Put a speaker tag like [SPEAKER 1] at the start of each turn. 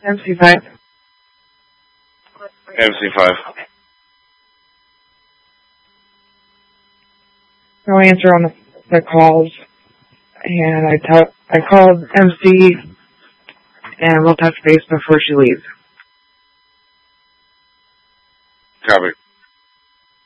[SPEAKER 1] MC5.
[SPEAKER 2] MC5.
[SPEAKER 1] No answer on the calls. And I called MC, and we'll touch base before she leaves.
[SPEAKER 2] Copy.